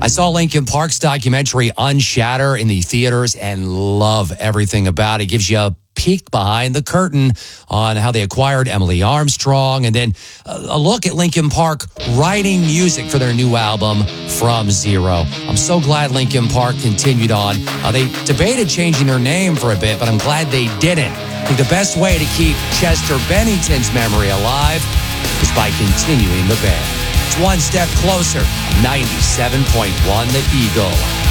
saw Linkin Park's documentary Unshatter in the theaters and love everything about it. Gives you a peek behind the curtain on how they acquired Emily Armstrong, and then a look at Linkin Park writing music for their new album, From Zero. I'm so glad Linkin Park continued on. They debated changing their name for a bit, but I'm glad they didn't. I think the best way to keep Chester Bennington's memory alive is by continuing the band. It's one step closer. 97.1 The Eagle.